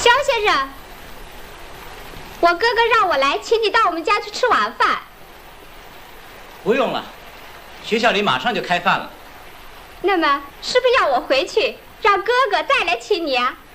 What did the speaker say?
肖先生，我哥哥让我来，请你到我们家去吃晚饭。 不用了，学校里马上就开饭了。 那么，是不是要我回去，让哥哥再来请你啊？